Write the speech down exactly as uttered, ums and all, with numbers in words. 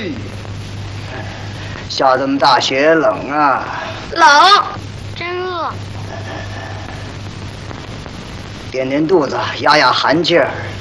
嘿，下这么大雪冷啊！ 冷，真饿。 垫垫肚子，压压寒气儿。